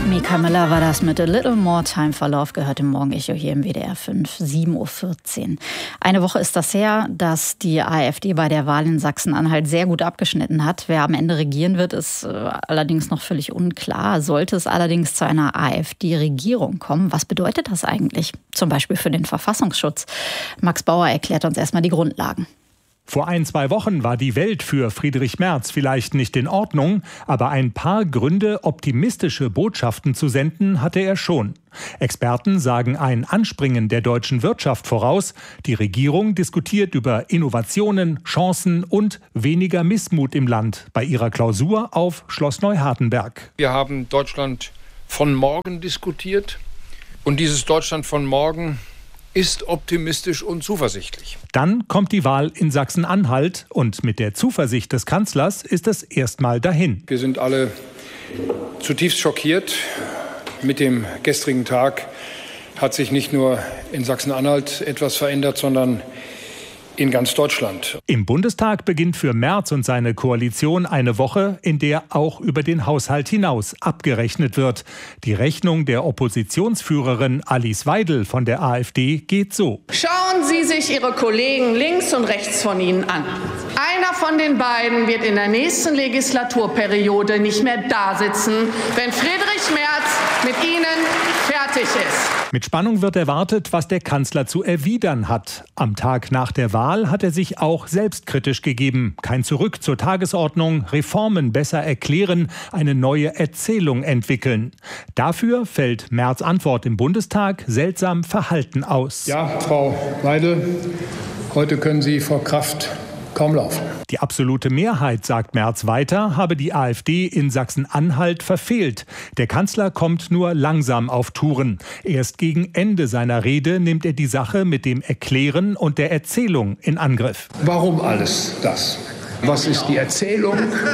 Mika Müller war das mit A Little More Time for Love, gehört im Morgenecho hier im WDR 5, 7:14 Uhr. Eine Woche ist das her, dass die AfD bei der Wahl in Sachsen-Anhalt sehr gut abgeschnitten hat. Wer am Ende regieren wird, ist allerdings noch völlig unklar. Sollte es allerdings zu einer AfD-Regierung kommen, was bedeutet das eigentlich? Zum Beispiel für den Verfassungsschutz. Max Bauer erklärt uns erstmal die Grundlagen. Vor 1-2 Wochen war die Welt für Friedrich Merz vielleicht nicht in Ordnung, aber ein paar Gründe, optimistische Botschaften zu senden, hatte er schon. Experten sagen ein Anspringen der deutschen Wirtschaft voraus. Die Regierung diskutiert über Innovationen, Chancen und weniger Missmut im Land bei ihrer Klausur auf Schloss Neuhardenberg. Wir haben Deutschland von morgen diskutiert und dieses Deutschland von morgen ist optimistisch und zuversichtlich. Dann kommt die Wahl in Sachsen-Anhalt und mit der Zuversicht des Kanzlers ist es erstmal dahin. Wir sind alle zutiefst schockiert. Mit dem gestrigen Tag hat sich nicht nur in Sachsen-Anhalt etwas verändert, sondern in ganz Deutschland. Im Bundestag beginnt für Merz und seine Koalition eine Woche, in der auch über den Haushalt hinaus abgerechnet wird. Die Rechnung der Oppositionsführerin Alice Weidel von der AfD geht so. Schauen Sie sich Ihre Kollegen links und rechts von Ihnen an. Einer von den beiden wird in der nächsten Legislaturperiode nicht mehr da sitzen, wenn Friedrich Merz mit Ihnen fertig ist. Mit Spannung wird erwartet, was der Kanzler zu erwidern hat. Am Tag nach der Wahl hat er sich auch selbstkritisch gegeben. Kein Zurück zur Tagesordnung, Reformen besser erklären, eine neue Erzählung entwickeln. Dafür fällt Merz' Antwort im Bundestag seltsam verhalten aus. Ja, Frau Weidel, heute können Sie vor Kraft kaum laufen. Die absolute Mehrheit, sagt Merz weiter, habe die AfD in Sachsen-Anhalt verfehlt. Der Kanzler kommt nur langsam auf Touren. Erst gegen Ende seiner Rede nimmt er die Sache mit dem Erklären und der Erzählung in Angriff. Warum alles das? Was ist die Erzählung?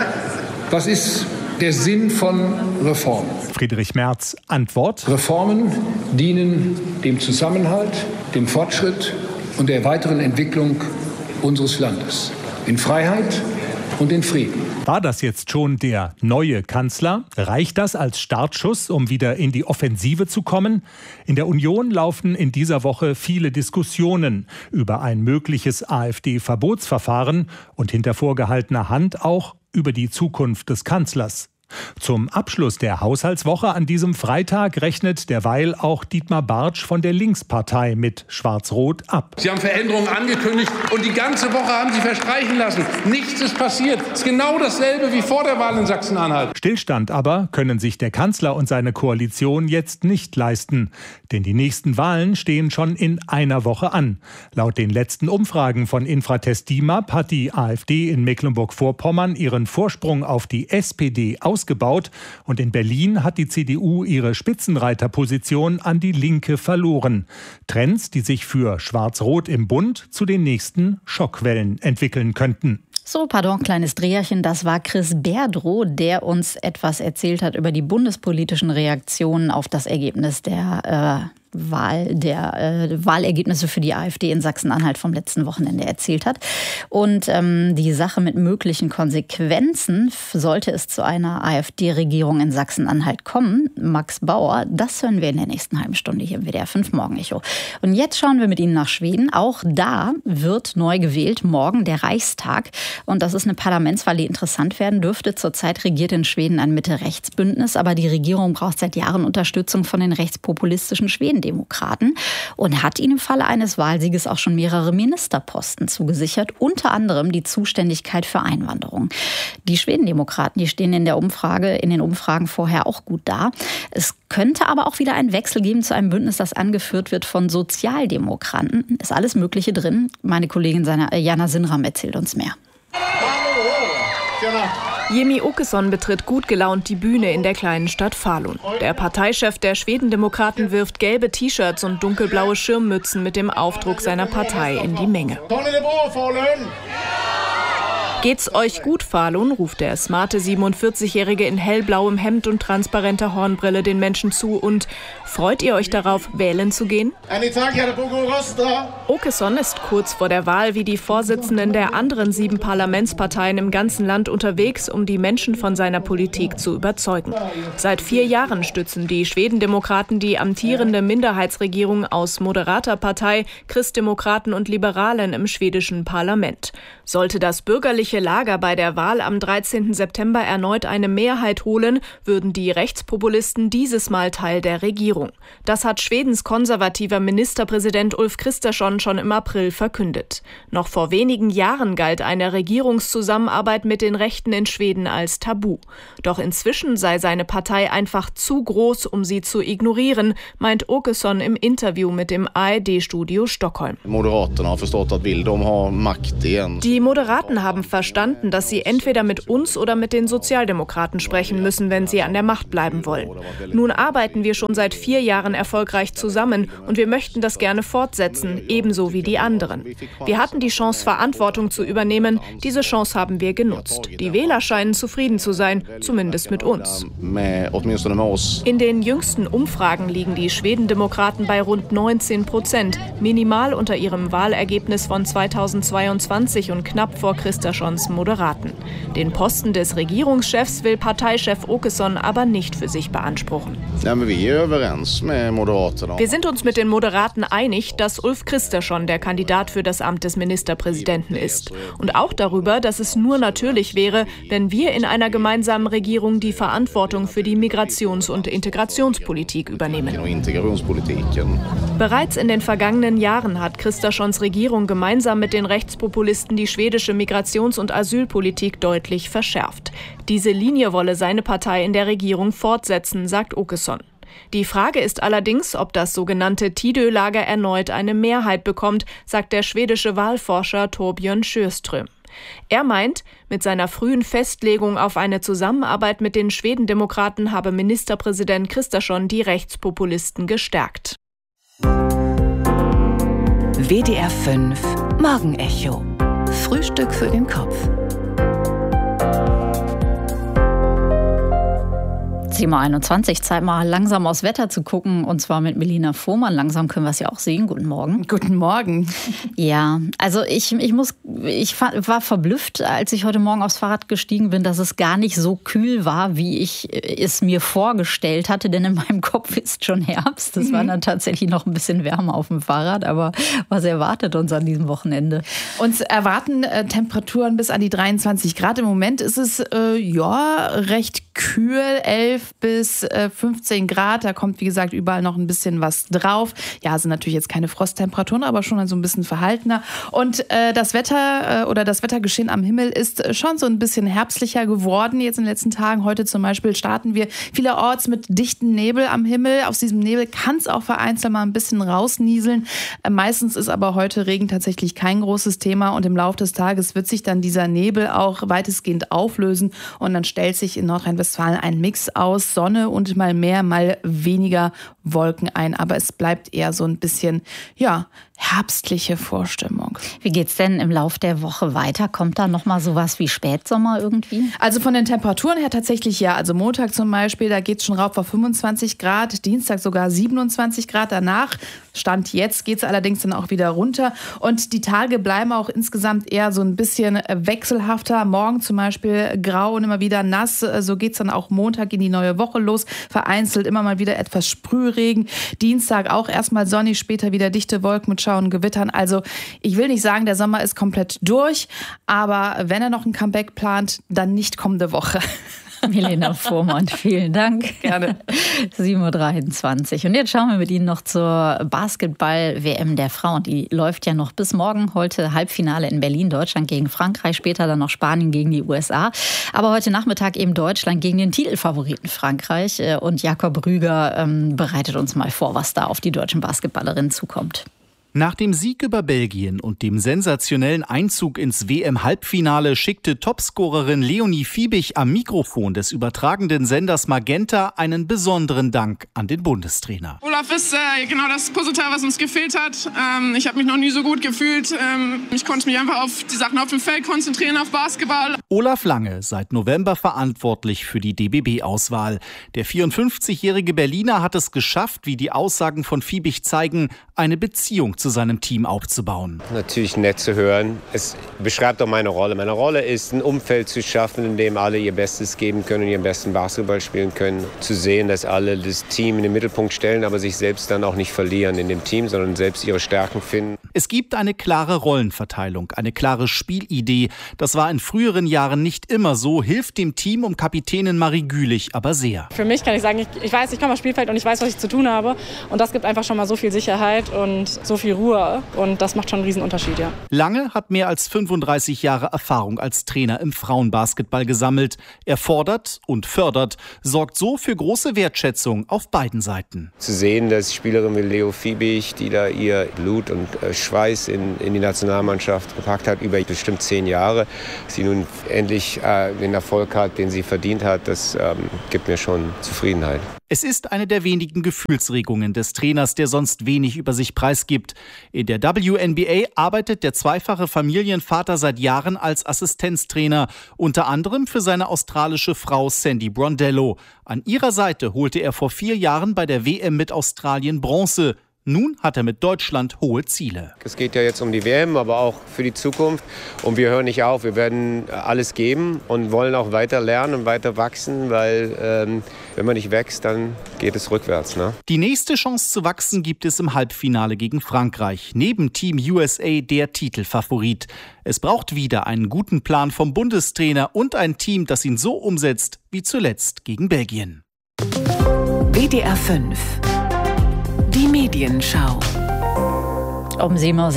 Was ist der Sinn von Reformen? Friedrich Merz Antwort: Reformen dienen dem Zusammenhalt, dem Fortschritt und der weiteren Entwicklung unseres Landes. In Freiheit und in Frieden. War das jetzt schon der neue Kanzler? Reicht das als Startschuss, um wieder in die Offensive zu kommen? In der Union laufen in dieser Woche viele Diskussionen über ein mögliches AfD-Verbotsverfahren und hinter vorgehaltener Hand auch über die Zukunft des Kanzlers. Zum Abschluss der Haushaltswoche an diesem Freitag rechnet derweil auch Dietmar Bartsch von der Linkspartei mit Schwarz-Rot ab. Sie haben Veränderungen angekündigt und die ganze Woche haben Sie verstreichen lassen. Nichts ist passiert. Es ist genau dasselbe wie vor der Wahl in Sachsen-Anhalt. Stillstand aber können sich der Kanzler und seine Koalition jetzt nicht leisten. Denn die nächsten Wahlen stehen schon in einer Woche an. Laut den letzten Umfragen von Infratest DIMAP hat die AfD in Mecklenburg-Vorpommern ihren Vorsprung auf die SPD ausgebaut und in Berlin hat die CDU ihre Spitzenreiterposition an die Linke verloren. Trends, die sich für Schwarz-Rot im Bund zu den nächsten Schockwellen entwickeln könnten. So, pardon, kleines Dreherchen, das war Chris Berdrow, der uns etwas erzählt hat über die bundespolitischen Reaktionen auf das Ergebnis der Wahlergebnisse für die AfD in Sachsen-Anhalt vom letzten Wochenende erzählt hat. Und die Sache mit möglichen Konsequenzen, sollte es zu einer AfD-Regierung in Sachsen-Anhalt kommen, Max Bauer, das hören wir in der nächsten halben Stunde hier im WDR 5 Morgenecho. Und jetzt schauen wir mit Ihnen nach Schweden. Auch da wird neu gewählt, morgen der Reichstag. Und das ist eine Parlamentswahl, die interessant werden dürfte. Zurzeit regiert in Schweden ein Mitte-Rechts-Bündnis, aber die Regierung braucht seit Jahren Unterstützung von den rechtspopulistischen Schwedendemokraten und hat ihnen im Falle eines Wahlsieges auch schon mehrere Ministerposten zugesichert, unter anderem die Zuständigkeit für Einwanderung. Die Schwedendemokraten, die stehen in den Umfragen vorher auch gut da. Es könnte aber auch wieder einen Wechsel geben zu einem Bündnis, das angeführt wird von Sozialdemokraten. Ist alles Mögliche drin. Meine Kollegin Jana Sinram erzählt uns mehr. Jimmie Åkesson betritt gut gelaunt die Bühne in der kleinen Stadt Falun. Der Parteichef der Schwedendemokraten wirft gelbe T-Shirts und dunkelblaue Schirmmützen mit dem Aufdruck seiner Partei in die Menge. Geht's euch gut, Falun, ruft der smarte 47-Jährige in hellblauem Hemd und transparenter Hornbrille den Menschen zu. Und freut ihr euch darauf, wählen zu gehen? Åkesson ist kurz vor der Wahl wie die Vorsitzenden der anderen 7 Parlamentsparteien im ganzen Land unterwegs, um die Menschen von seiner Politik zu überzeugen. Seit 4 Jahren stützen die Schwedendemokraten die amtierende Minderheitsregierung aus moderater Partei, Christdemokraten und Liberalen im schwedischen Parlament. Sollte das bürgerliche Lager bei der Wahl am 13. September erneut eine Mehrheit holen, würden die Rechtspopulisten dieses Mal Teil der Regierung. Das hat Schwedens konservativer Ministerpräsident Ulf Kristersson schon im April verkündet. Noch vor wenigen Jahren galt eine Regierungszusammenarbeit mit den Rechten in Schweden als Tabu. Doch inzwischen sei seine Partei einfach zu groß, um sie zu ignorieren, meint Åkesson im Interview mit dem ARD-Studio Stockholm. Die Moderaten haben verstanden, dass sie entweder mit uns oder mit den Sozialdemokraten sprechen müssen, wenn sie an der Macht bleiben wollen. Nun arbeiten wir schon seit 4 Jahren erfolgreich zusammen und wir möchten das gerne fortsetzen, ebenso wie die anderen. Wir hatten die Chance, Verantwortung zu übernehmen. Diese Chance haben wir genutzt. Die Wähler scheinen zufrieden zu sein, zumindest mit uns. In den jüngsten Umfragen liegen die Schwedendemokraten bei rund 19%, minimal unter ihrem Wahlergebnis von 2022 und knapp vor Kristerssons Moderaten. Den Posten des Regierungschefs will Parteichef Åkesson aber nicht für sich beanspruchen. Wir sind uns mit den Moderaten einig, dass Ulf Kristersson der Kandidat für das Amt des Ministerpräsidenten ist. Und auch darüber, dass es nur natürlich wäre, wenn wir in einer gemeinsamen Regierung die Verantwortung für die Migrations- und Integrationspolitik übernehmen. Bereits in den vergangenen Jahren hat Kristerssons Regierung gemeinsam mit den Rechtspopulisten die schwedische Migrations- und Asylpolitik deutlich verschärft. Diese Linie wolle seine Partei in der Regierung fortsetzen, sagt Åkesson. Die Frage ist allerdings, ob das sogenannte Tidö-Lager erneut eine Mehrheit bekommt, sagt der schwedische Wahlforscher Torbjörn Sjöström. Er meint, mit seiner frühen Festlegung auf eine Zusammenarbeit mit den Schwedendemokraten habe Ministerpräsident Kristersson die Rechtspopulisten gestärkt. WDR 5 Morgenecho. Frühstück für den Kopf. 7.21 Uhr, Zeit mal langsam aufs Wetter zu gucken, und zwar mit Melina Fuhrmann. Langsam können wir es ja auch sehen. Guten Morgen. Guten Morgen. Ja, also ich war verblüfft, als ich heute Morgen aufs Fahrrad gestiegen bin, dass es gar nicht so kühl war, wie ich es mir vorgestellt hatte, denn in meinem Kopf ist schon Herbst. Das war dann tatsächlich noch ein bisschen wärmer auf dem Fahrrad, aber was erwartet uns an diesem Wochenende? Uns erwarten Temperaturen bis an die 23 Grad. Im Moment ist es recht kühl, 11 bis 15 Grad. Da kommt, wie gesagt, überall noch ein bisschen was drauf. Ja, sind natürlich jetzt keine Frosttemperaturen, aber schon so ein bisschen verhaltener. Und das Wetter oder das Wettergeschehen am Himmel ist schon so ein bisschen herbstlicher geworden jetzt in den letzten Tagen. Heute zum Beispiel starten wir vielerorts mit dichtem Nebel am Himmel. Aus diesem Nebel kann es auch vereinzelt mal ein bisschen rausnieseln. Meistens ist aber heute Regen tatsächlich kein großes Thema und im Laufe des Tages wird sich dann dieser Nebel auch weitestgehend auflösen und dann stellt sich in Nordrhein-Westfalen ein Mix aus Sonne und mal mehr, mal weniger Wolken ein. Aber es bleibt eher so ein bisschen, herbstliche Vorstimmung. Wie geht's denn im Lauf der Woche weiter? Kommt da noch mal sowas wie Spätsommer irgendwie? Also von den Temperaturen her tatsächlich ja. Also Montag zum Beispiel, da geht's schon rauf auf 25 Grad. Dienstag sogar 27 Grad. Danach, Stand jetzt, geht's allerdings dann auch wieder runter. Und die Tage bleiben auch insgesamt eher so ein bisschen wechselhafter. Morgen zum Beispiel grau und immer wieder nass. So geht's dann auch Montag in die neue Woche los. Vereinzelt immer mal wieder etwas Sprühregen. Dienstag auch erstmal sonnig, später wieder dichte Wolken mit Schauern und Gewittern. Also ich will nicht sagen, der Sommer ist komplett durch, aber wenn er noch ein Comeback plant, dann nicht kommende Woche. Melina Fuhrmann, vielen Dank. Gerne. 7.23 Uhr. Und jetzt schauen wir mit Ihnen noch zur Basketball-WM der Frauen. Die läuft ja noch bis morgen. Heute Halbfinale in Berlin, Deutschland gegen Frankreich, später dann noch Spanien gegen die USA. Aber heute Nachmittag eben Deutschland gegen den Titelfavoriten Frankreich. Und Jakob Rüger bereitet uns mal vor, was da auf die deutschen Basketballerinnen zukommt. Nach dem Sieg über Belgien und dem sensationellen Einzug ins WM-Halbfinale schickte Topscorerin Leonie Fiebig am Mikrofon des übertragenden Senders Magenta einen besonderen Dank an den Bundestrainer. Olaf ist genau das Puzzleteil, was uns gefehlt hat. Ich habe mich noch nie so gut gefühlt. Ich konnte mich einfach auf die Sachen auf dem Feld konzentrieren, auf Basketball. Olaf Lange, seit November verantwortlich für die DBB-Auswahl. Der 54-jährige Berliner hat es geschafft, wie die Aussagen von Fiebig zeigen, eine Beziehung zu seinem Team aufzubauen. Natürlich nett zu hören. Es beschreibt auch meine Rolle. Meine Rolle ist, ein Umfeld zu schaffen, in dem alle ihr Bestes geben können und ihren besten Basketball spielen können. Zu sehen, dass alle das Team in den Mittelpunkt stellen, aber sich selbst dann auch nicht verlieren in dem Team, sondern selbst ihre Stärken finden. Es gibt eine klare Rollenverteilung, eine klare Spielidee. Das war in früheren Jahren nicht immer so, hilft dem Team um Kapitänin Marie Gülich aber sehr. Für mich kann ich sagen, ich weiß, ich komme aufs Spielfeld und ich weiß, was ich zu tun habe. Und das gibt einfach schon mal so viel Sicherheit und so viel Ruhe. Und das macht schon einen Riesenunterschied, ja. Lange hat mehr als 35 Jahre Erfahrung als Trainer im Frauenbasketball gesammelt. Er fordert und fördert, sorgt so für große Wertschätzung auf beiden Seiten. Zu sehen, dass Spielerinnen wie Leo Fiebig, die da ihr Blut und Schweiß in die Nationalmannschaft gepackt hat, über bestimmt 10 Jahre, sie nun endlich den Erfolg hat, den sie verdient hat, das gibt mir schon Zufriedenheit. Es ist eine der wenigen Gefühlsregungen des Trainers, der sonst wenig über sich preisgibt. In der WNBA arbeitet der zweifache Familienvater seit Jahren als Assistenztrainer, unter anderem für seine australische Frau Sandy Brondello. An ihrer Seite holte er vor 4 Jahren bei der WM mit Australien Bronze. Nun hat er mit Deutschland hohe Ziele. Es geht ja jetzt um die WM, aber auch für die Zukunft. Und wir hören nicht auf. Wir werden alles geben und wollen auch weiter lernen und weiter wachsen, weil wenn man nicht wächst, dann geht es rückwärts. Ne? Die nächste Chance zu wachsen gibt es im Halbfinale gegen Frankreich. Neben Team USA der Titelfavorit. Es braucht wieder einen guten Plan vom Bundestrainer und ein Team, das ihn so umsetzt wie zuletzt gegen Belgien. WDR 5 Die Medienschau. Um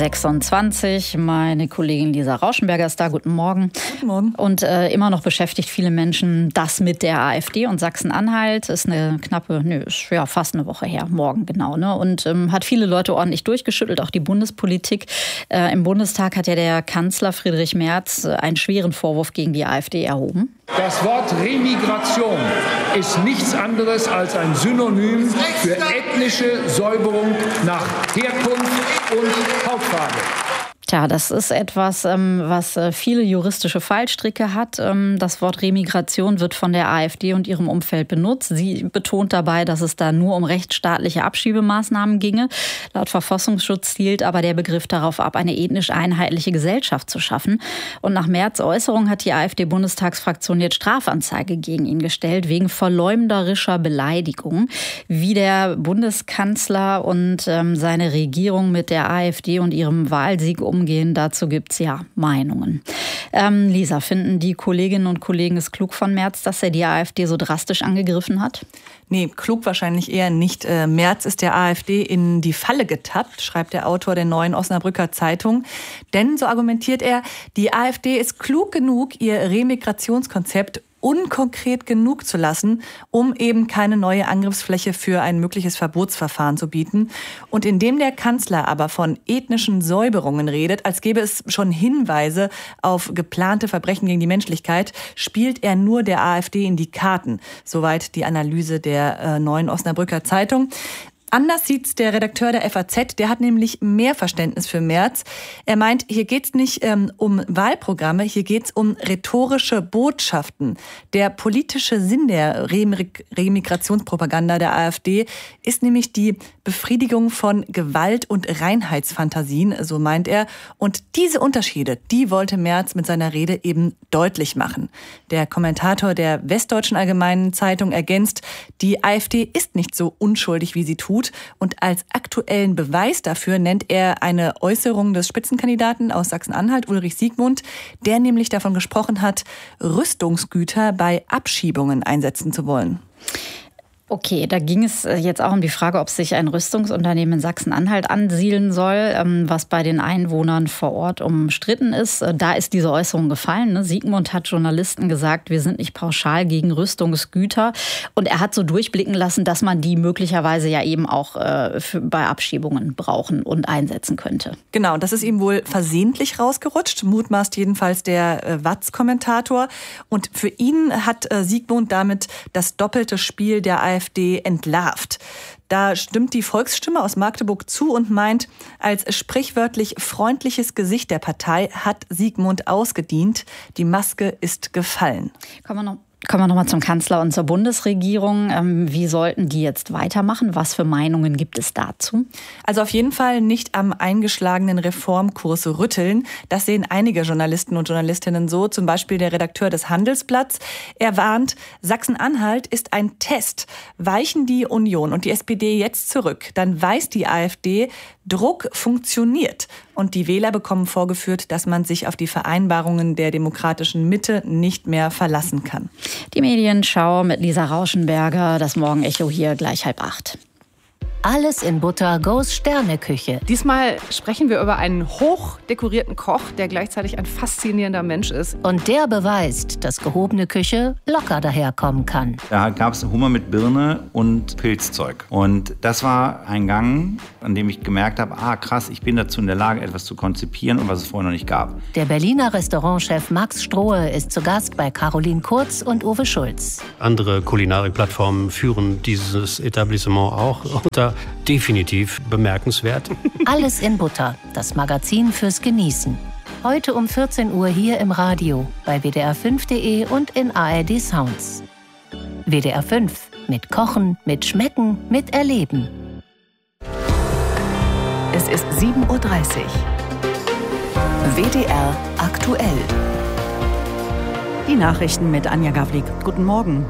7.26 Uhr. Meine Kollegin Lisa Rauschenberger ist da. Guten Morgen. Guten Morgen. Und immer noch beschäftigt viele Menschen das mit der AfD und Sachsen-Anhalt. Ist eine knappe, fast eine Woche her. Morgen genau. Ne? Und hat viele Leute ordentlich durchgeschüttelt, auch die Bundespolitik. Im Bundestag hat ja der Kanzler Friedrich Merz einen schweren Vorwurf gegen die AfD erhoben. Das Wort Remigration ist nichts anderes als ein Synonym für ethnische Säuberung nach Herkunft und Hautfarbe. Tja, das ist etwas, was viele juristische Fallstricke hat. Das Wort Remigration wird von der AfD und ihrem Umfeld benutzt. Sie betont dabei, dass es da nur um rechtsstaatliche Abschiebemaßnahmen ginge. Laut Verfassungsschutz zielt aber der Begriff darauf ab, eine ethnisch einheitliche Gesellschaft zu schaffen. Und nach Merz' Äußerung hat die AfD-Bundestagsfraktion jetzt Strafanzeige gegen ihn gestellt, wegen verleumderischer Beleidigung. Wie der Bundeskanzler und seine Regierung mit der AfD und ihrem Wahlsieg umgehen, dazu gibt es ja Meinungen. Lisa, finden die Kolleginnen und Kollegen es klug von Merz, dass er die AfD so drastisch angegriffen hat? Nee, klug wahrscheinlich eher nicht. Merz ist der AfD in die Falle getappt, schreibt der Autor der Neuen Osnabrücker Zeitung. Denn, so argumentiert er, die AfD ist klug genug, ihr Remigrationskonzept unkonkret genug zu lassen, um eben keine neue Angriffsfläche für ein mögliches Verbotsverfahren zu bieten. Und indem der Kanzler aber von ethnischen Säuberungen redet, als gäbe es schon Hinweise auf geplante Verbrechen gegen die Menschlichkeit, spielt er nur der AfD in die Karten. Soweit die Analyse der Neuen Osnabrücker Zeitung. Anders sieht's der Redakteur der FAZ, der hat nämlich mehr Verständnis für Merz. Er meint, hier geht's nicht um Wahlprogramme, hier geht's um rhetorische Botschaften. Der politische Sinn der Remigrationspropaganda der AfD ist nämlich die Befriedigung von Gewalt- und Reinheitsfantasien, so meint er. Und diese Unterschiede, die wollte Merz mit seiner Rede eben deutlich machen. Der Kommentator der Westdeutschen Allgemeinen Zeitung ergänzt, die AfD ist nicht so unschuldig, wie sie tut. Und als aktuellen Beweis dafür nennt er eine Äußerung des Spitzenkandidaten aus Sachsen-Anhalt, Ulrich Siegmund, der nämlich davon gesprochen hat, Rüstungsgüter bei Abschiebungen einsetzen zu wollen. Okay, da ging es jetzt auch um die Frage, ob sich ein Rüstungsunternehmen in Sachsen-Anhalt ansiedeln soll, was bei den Einwohnern vor Ort umstritten ist. Da ist diese Äußerung gefallen. Ne? Sigmund hat Journalisten gesagt, wir sind nicht pauschal gegen Rüstungsgüter. Und er hat so durchblicken lassen, dass man die möglicherweise ja eben auch bei Abschiebungen brauchen und einsetzen könnte. Genau, das ist ihm wohl versehentlich rausgerutscht, mutmaßt jedenfalls der WAZ-Kommentator. Und für ihn hat Sigmund damit das doppelte Spiel der AfD entlarvt. Da stimmt die Volksstimme aus Magdeburg zu und meint, als sprichwörtlich freundliches Gesicht der Partei hat Sigmund ausgedient. Die Maske ist gefallen. Kommen wir nochmal zum Kanzler und zur Bundesregierung. Wie sollten die jetzt weitermachen? Was für Meinungen gibt es dazu? Also auf jeden Fall nicht am eingeschlagenen Reformkurs rütteln. Das sehen einige Journalisten und Journalistinnen so. Zum Beispiel der Redakteur des Handelsblatts. Er warnt, Sachsen-Anhalt ist ein Test. Weichen die Union und die SPD jetzt zurück, dann weiß die AfD, Druck funktioniert. Und die Wähler bekommen vorgeführt, dass man sich auf die Vereinbarungen der demokratischen Mitte nicht mehr verlassen kann. Die Medienschau mit Lisa Rauschenberger, das Morgenecho hier gleich 7:30. Alles in Butter goes Sterneküche. Diesmal sprechen wir über einen hochdekorierten Koch, der gleichzeitig ein faszinierender Mensch ist. Und der beweist, dass gehobene Küche locker daherkommen kann. Da gab es Hummer mit Birne und Pilzzeug. Und das war ein Gang, an dem ich gemerkt habe, krass, ich bin dazu in der Lage, etwas zu konzipieren und was es vorher noch nicht gab. Der Berliner Restaurantchef Max Strohe ist zu Gast bei Caroline Kurz und Uwe Schulz. Andere Kulinarikplattformen führen dieses Etablissement auch unter definitiv bemerkenswert. Alles in Butter, das Magazin fürs Genießen. Heute um 14 Uhr hier im Radio, bei wdr5.de und in ARD Sounds. WDR 5, mit Kochen, mit Schmecken, mit Erleben. Es ist 7:30 Uhr. WDR aktuell. Die Nachrichten mit Anja Gavlik. Guten Morgen.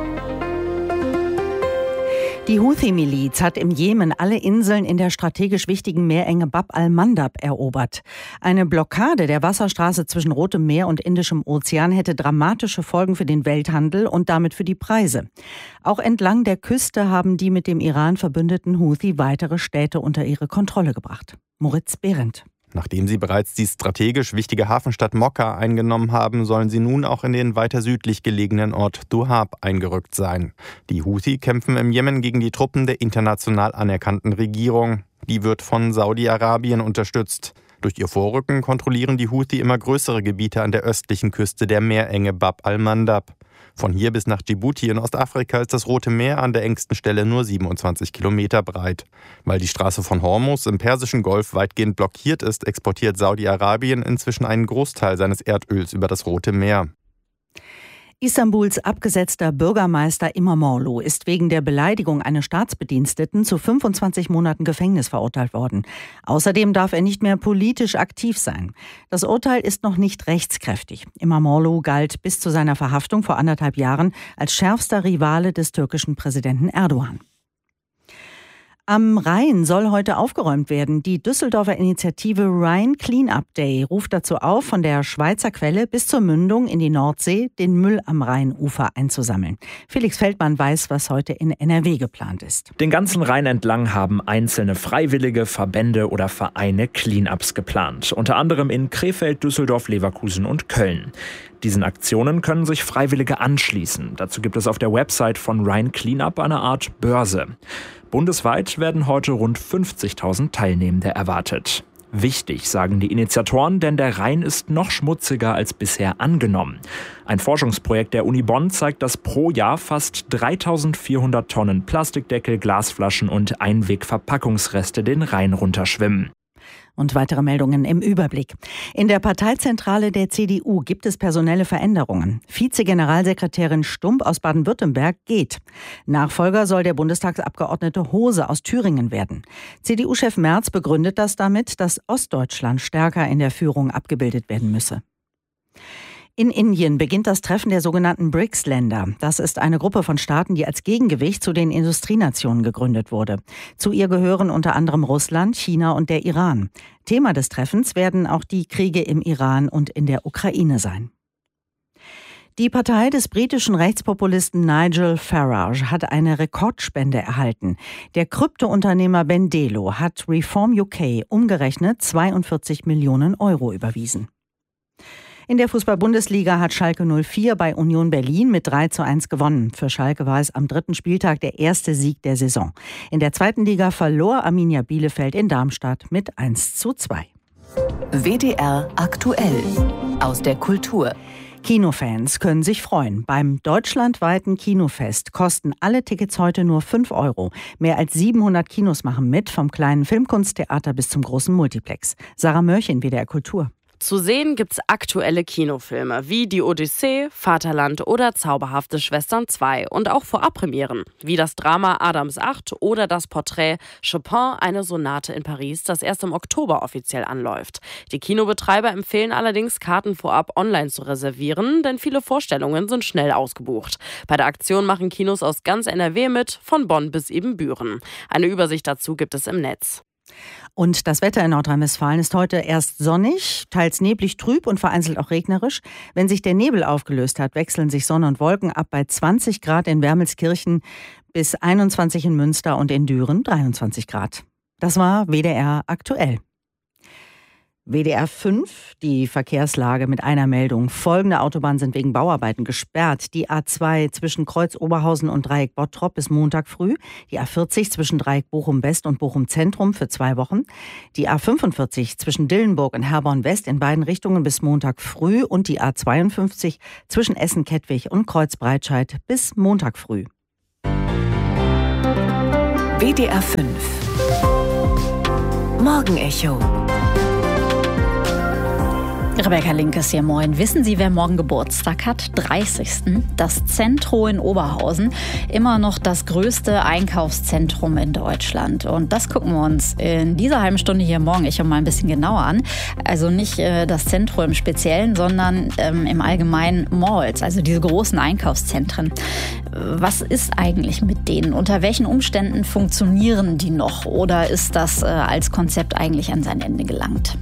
Die Houthi-Miliz hat im Jemen alle Inseln in der strategisch wichtigen Meerenge Bab al-Mandab erobert. Eine Blockade der Wasserstraße zwischen Rotem Meer und Indischem Ozean hätte dramatische Folgen für den Welthandel und damit für die Preise. Auch entlang der Küste haben die mit dem Iran verbündeten Houthi weitere Städte unter ihre Kontrolle gebracht. Moritz Behrendt. Nachdem sie bereits die strategisch wichtige Hafenstadt Mokka eingenommen haben, sollen sie nun auch in den weiter südlich gelegenen Ort Duhab eingerückt sein. Die Houthi kämpfen im Jemen gegen die Truppen der international anerkannten Regierung. Die wird von Saudi-Arabien unterstützt. Durch ihr Vorrücken kontrollieren die Houthi immer größere Gebiete an der östlichen Küste der Meerenge Bab al-Mandab. Von hier bis nach Djibouti in Ostafrika ist das Rote Meer an der engsten Stelle nur 27 Kilometer breit. Weil die Straße von Hormuz im Persischen Golf weitgehend blockiert ist, exportiert Saudi-Arabien inzwischen einen Großteil seines Erdöls über das Rote Meer. Istanbuls abgesetzter Bürgermeister İmamoğlu ist wegen der Beleidigung eines Staatsbediensteten zu 25 Monaten Gefängnis verurteilt worden. Außerdem darf er nicht mehr politisch aktiv sein. Das Urteil ist noch nicht rechtskräftig. İmamoğlu galt bis zu seiner Verhaftung vor 1,5 Jahren als schärfster Rivale des türkischen Präsidenten Erdogan. Am Rhein soll heute aufgeräumt werden. Die Düsseldorfer Initiative Rhine Cleanup Day ruft dazu auf, von der Schweizer Quelle bis zur Mündung in die Nordsee den Müll am Rheinufer einzusammeln. Felix Feldmann weiß, was heute in NRW geplant ist. Den ganzen Rhein entlang haben einzelne Freiwillige, Verbände oder Vereine Cleanups geplant. Unter anderem in Krefeld, Düsseldorf, Leverkusen und Köln. Diesen Aktionen können sich Freiwillige anschließen. Dazu gibt es auf der Website von Rhine Cleanup eine Art Börse. Bundesweit werden heute rund 50.000 Teilnehmende erwartet. Wichtig, sagen die Initiatoren, denn der Rhein ist noch schmutziger als bisher angenommen. Ein Forschungsprojekt der Uni Bonn zeigt, dass pro Jahr fast 3.400 Tonnen Plastikdeckel, Glasflaschen und Einwegverpackungsreste den Rhein runterschwimmen. Und weitere Meldungen im Überblick. In der Parteizentrale der CDU gibt es personelle Veränderungen. Vize-Generalsekretärin Stump aus Baden-Württemberg geht. Nachfolger soll der Bundestagsabgeordnete Hose aus Thüringen werden. CDU-Chef Merz begründet das damit, dass Ostdeutschland stärker in der Führung abgebildet werden müsse. In Indien beginnt das Treffen der sogenannten BRICS-Länder. Das ist eine Gruppe von Staaten, die als Gegengewicht zu den Industrienationen gegründet wurde. Zu ihr gehören unter anderem Russland, China und der Iran. Thema des Treffens werden auch die Kriege im Iran und in der Ukraine sein. Die Partei des britischen Rechtspopulisten Nigel Farage hat eine Rekordspende erhalten. Der Kryptounternehmer Bendelo hat Reform UK umgerechnet 42 Millionen Euro überwiesen. In der Fußball-Bundesliga hat Schalke 04 bei Union Berlin mit 3:1 gewonnen. Für Schalke war es am 3. Spieltag der erste Sieg der Saison. In der 2. Liga verlor Arminia Bielefeld in Darmstadt mit 1:2. WDR aktuell aus der Kultur. Kinofans können sich freuen. Beim deutschlandweiten Kinofest kosten alle Tickets heute nur 5 Euro. Mehr als 700 Kinos machen mit, vom kleinen Filmkunsttheater bis zum großen Multiplex. Sarah Mörchen, WDR Kultur. Zu sehen gibt's aktuelle Kinofilme wie Die Odyssee, Vaterland oder Zauberhafte Schwestern 2 und auch Vorabpremieren, wie das Drama Adams 8 oder das Porträt Chopin, eine Sonate in Paris, das erst im Oktober offiziell anläuft. Die Kinobetreiber empfehlen allerdings, Karten vorab online zu reservieren, denn viele Vorstellungen sind schnell ausgebucht. Bei der Aktion machen Kinos aus ganz NRW mit, von Bonn bis Ibbenbüren. Eine Übersicht dazu gibt es im Netz. Und das Wetter in Nordrhein-Westfalen ist heute erst sonnig, teils neblig trüb und vereinzelt auch regnerisch. Wenn sich der Nebel aufgelöst hat, wechseln sich Sonne und Wolken ab bei 20 Grad in Wermelskirchen bis 21 in Münster und in Düren 23 Grad. Das war WDR aktuell. WDR 5, die Verkehrslage mit einer Meldung. Folgende Autobahnen sind wegen Bauarbeiten gesperrt. Die A2 zwischen Kreuz Oberhausen und Dreieck Bottrop bis Montag früh. Die A40 zwischen Dreieck Bochum West und Bochum Zentrum für 2 Wochen. Die A45 zwischen Dillenburg und Herborn West in beiden Richtungen bis Montag früh. Und die A52 zwischen Essen-Kettwig und Kreuz Breitscheid bis Montag früh. WDR 5 Morgenecho. Rebecca Linkes hier, moin. Wissen Sie, wer morgen Geburtstag hat? 30. Das Zentro in Oberhausen. Immer noch das größte Einkaufszentrum in Deutschland. Und das gucken wir uns in dieser halben Stunde hier morgen mal ein bisschen genauer an. Also nicht das Zentro im Speziellen, sondern im Allgemeinen Malls, also diese großen Einkaufszentren. Was ist eigentlich mit denen? Unter welchen Umständen funktionieren die noch? Oder ist das als Konzept eigentlich an sein Ende gelangt?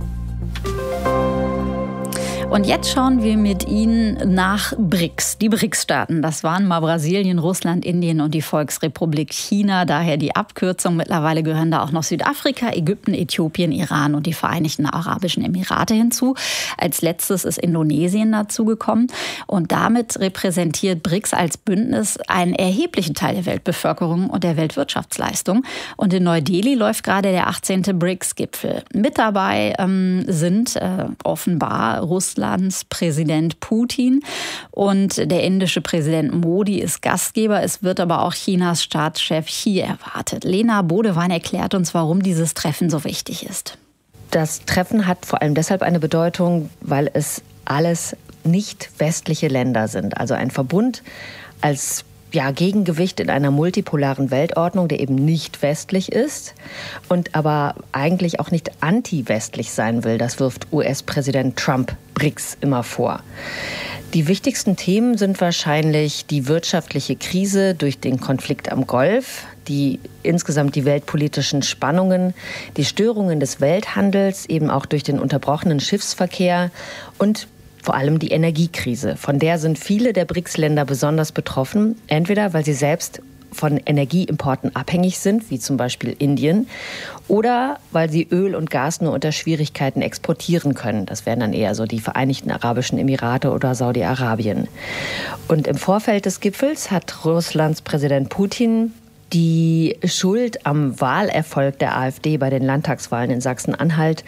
Und jetzt schauen wir mit Ihnen nach BRICS. Die BRICS-Staaten, das waren mal Brasilien, Russland, Indien und die Volksrepublik China. Daher die Abkürzung. Mittlerweile gehören da auch noch Südafrika, Ägypten, Äthiopien, Iran und die Vereinigten Arabischen Emirate hinzu. Als letztes ist Indonesien dazugekommen. Und damit repräsentiert BRICS als Bündnis einen erheblichen Teil der Weltbevölkerung und der Weltwirtschaftsleistung. Und in Neu-Delhi läuft gerade der 18. BRICS-Gipfel. Mit dabei sind offenbar Russlands Präsident Putin und der indische Präsident Modi ist Gastgeber. Es wird aber auch Chinas Staatschef Xi erwartet. Lena Bodewein erklärt uns, warum dieses Treffen so wichtig ist. Das Treffen hat vor allem deshalb eine Bedeutung, weil es alles nicht westliche Länder sind. Also ein Verbund als Gegengewicht in einer multipolaren Weltordnung, der eben nicht westlich ist und aber eigentlich auch nicht anti-westlich sein will. Das wirft US-Präsident Trump BRICS immer vor. Die wichtigsten Themen sind wahrscheinlich die wirtschaftliche Krise durch den Konflikt am Golf, insgesamt die weltpolitischen Spannungen, die Störungen des Welthandels, eben auch durch den unterbrochenen Schiffsverkehr und vor allem die Energiekrise. Von der sind viele der BRICS-Länder besonders betroffen, entweder weil sie selbst von Energieimporten abhängig sind, wie zum Beispiel Indien, oder weil sie Öl und Gas nur unter Schwierigkeiten exportieren können. Das wären dann eher so die Vereinigten Arabischen Emirate oder Saudi-Arabien. Und im Vorfeld des Gipfels hat Russlands Präsident Putin die Schuld am Wahlerfolg der AfD bei den Landtagswahlen in Sachsen-Anhalt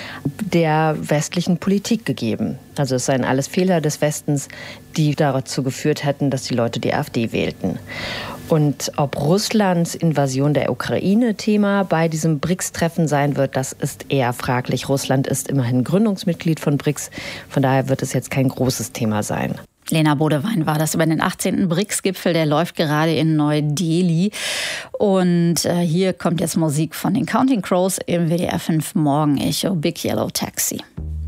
der westlichen Politik gegeben. Also es seien alles Fehler des Westens, die dazu geführt hätten, dass die Leute die AfD wählten. Und ob Russlands Invasion der Ukraine Thema bei diesem BRICS-Treffen sein wird, das ist eher fraglich. Russland ist immerhin Gründungsmitglied von BRICS, von daher wird es jetzt kein großes Thema sein. Lena Bodewein war das über den 18. BRICS-Gipfel, der läuft gerade in Neu-Delhi. Und hier kommt jetzt Musik von den Counting Crows im WDR 5 Morgenecho, Big Yellow Taxi.